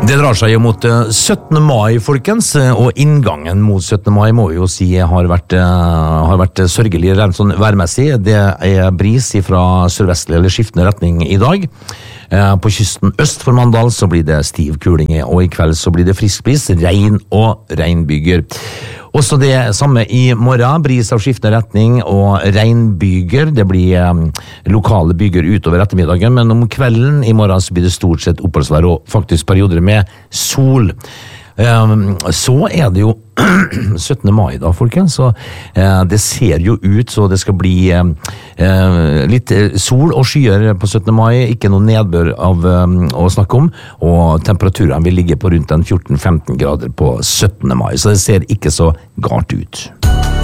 Det drar seg jo mot 17. mai, folkens, og inngangen mot 17. mai må vi jo si har vært sørgelig rent sånn værmessig. Det bris fra sørvestlig eller skiftende retning i dag. På kysten øst for Mandal så blir det stiv kuling, og i kveld så blir det frisk bris, regn og regnbyger. Også det samme i morgen, bris av skiftende retning og regnbyger. Det blir lokale byger utover ettermiddagen, men om kvelden i morgen så blir det stort sett oppholdsvær og faktisk perioder med sol. Så det jo 17. mai da, folkens, så det ser jo ut så det skal bli litt sol og skyer på 17. mai, ikke noe nedbør å snakke om, og temperaturen vil ligge på rundt 14-15 grader på 17. mai, så det ser ikke så galt ut.